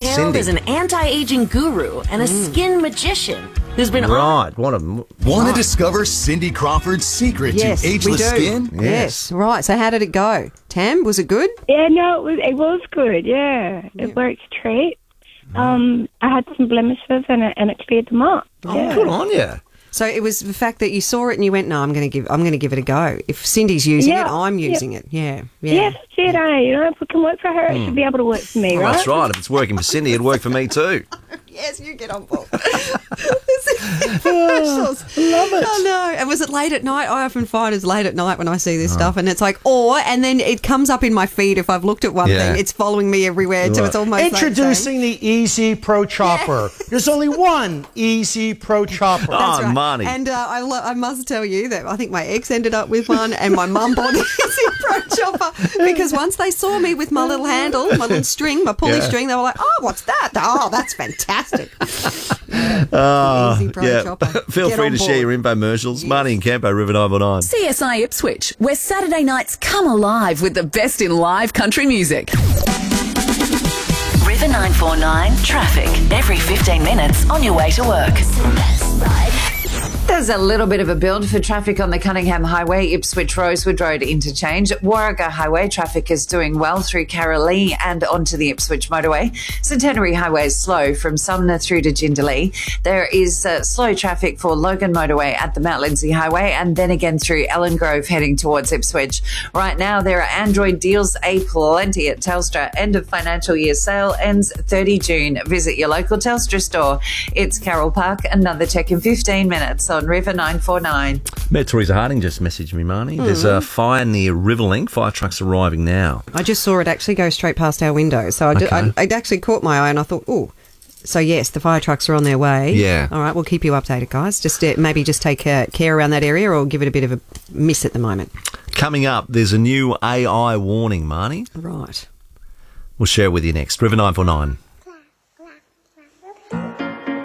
hailed Cindy. as an anti-aging guru and a skin magician who's been Right. Want to discover Cindy Crawford's secret Yes, to we ageless do. skin? Yes. Right. So how did it go? Tam, was it good? Yeah, no, it was good. Yeah, it worked straight. I had some blemishes and it cleared them up. Yeah. Good on you. So it was the fact that you saw it and you went, no, I'm going to give it a go. If Cindy's using it, I'm using it. Yeah. Yes, that's it, You know, if it can work for her, it should be able to work for me, Well, right? that's right. If it's working for Cindy, it'd work for me too. Yes, you get on board. Professionals. Love it. Oh, no. And was it late at night? I often find it's late at night when I see this stuff and it's like, and then it comes up in my feed if I've looked at one thing. It's following me everywhere. So it's almost Introducing the Easy Pro Chopper. There's only one Easy Pro Chopper. That's right. money. And I must tell you that I think my ex ended up with one and my mum bought the Easy Pro Chopper because once they saw me with my little handle, my little string, my pulley string, they were like, oh, what's that? Oh, that's fantastic. Easy Pro Chopper. Feel Get free on to board. share your info commercials. Marnie and Campo, River 949. CSI Ipswich, where Saturday nights come alive with the best in live country music. River 949 traffic every 15 minutes on your way to work. There's a little bit of a build for traffic on the Cunningham Highway, Ipswich Rosewood Road interchange. Warragah Highway traffic is doing well through Carralee and onto the Ipswich motorway. Centenary Highway is slow from Sumner through to Jindalee. There is slow traffic for Logan motorway at the Mount Lindesay Highway and then again through Ellen Grove heading towards Ipswich. Right now there are Android deals aplenty at Telstra. End of financial year sale ends 30 June. Visit your local Telstra store. It's Carroll Park. Another check in 15 minutes on River 949. Met Teresa Harding just messaged me, Marnie. There's a fire near Riverlink. Fire trucks arriving now. I just saw it actually go straight past our window. So it actually caught my eye and I thought, oh, so yes, the fire trucks are on their way. Yeah. All right, we'll keep you updated, guys. Just maybe just take care around that area or give it a bit of a miss at the moment. Coming up, there's a new AI warning, Marnie. Right. We'll share it with you next. River 949.